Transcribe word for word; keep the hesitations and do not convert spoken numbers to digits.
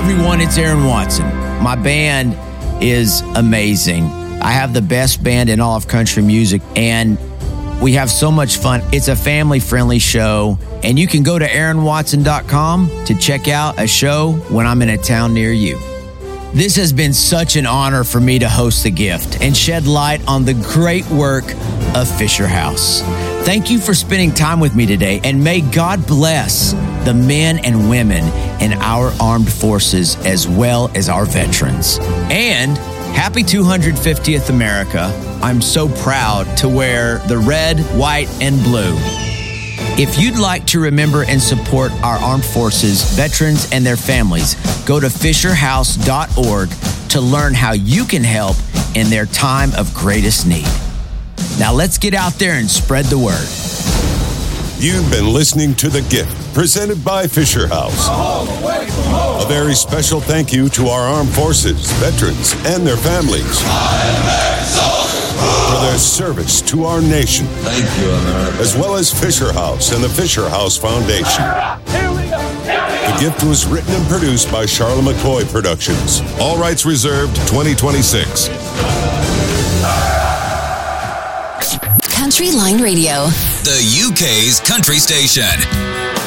everyone, it's Aaron Watson. My band is amazing. I have the best band in all of country music, and we have so much fun. It's a family-friendly show, and you can go to aaron watson dot com to check out a show when I'm in a town near you. This has been such an honor for me to host The Gift and shed light on the great work of Fisher House. Thank you for spending time with me today, and may God bless the men and women in our armed forces as well as our veterans. And happy two hundred fiftieth America. I'm so proud to wear the red, white, and blue. If you'd like to remember and support our armed forces, veterans, and their families, go to fisher house dot org to learn how you can help in their time of greatest need. Now let's get out there and spread the word. You've been listening to The Gift, presented by Fisher House. A very special thank you to our armed forces, veterans, and their families for their service to our nation. Thank you, America. As well as Fisher House and the Fisher House Foundation. The Gift was written and produced by Charlotte McCoy Productions. All rights reserved, twenty twenty-six. Country Line Radio, the U K's country station.